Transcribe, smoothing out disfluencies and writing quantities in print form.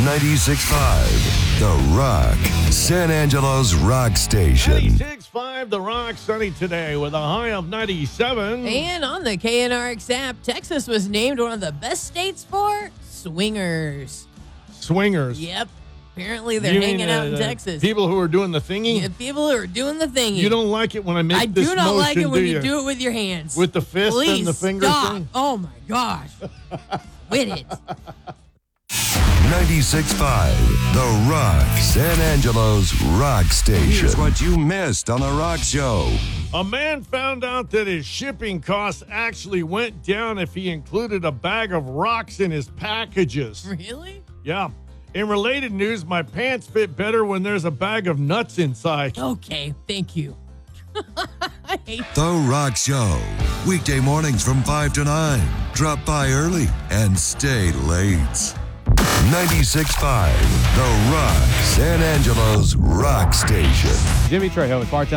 96.5 The Rock, San Angelo's rock station. 96.5 The Rock, sunny today with a high of 97. And on the KNRX app, Texas was named one of the best states for swingers. Swingers. Yep. Apparently they're You mean, hanging out in Texas. People who are doing the thingy? Yeah, people who are doing the thingy. You don't like it when I make I this do not motion, like it when do you do it with your hands. With the fist Please and the finger stop. thing? Oh my gosh. Quit it. 96.5 The Rock, San Angelo's rock station. Here's what you missed on The Rock Show. A man found out that his shipping costs actually went down if he included a bag of rocks in his packages. Really? Yeah. In related news, my pants fit better when there's a bag of nuts inside. Okay, thank you. I hate The Rock Show, weekday mornings from 5 to 9. Drop by early and stay late. 96.5 The Rock, San Angelo's rock station. Jimmy Trejo with part-time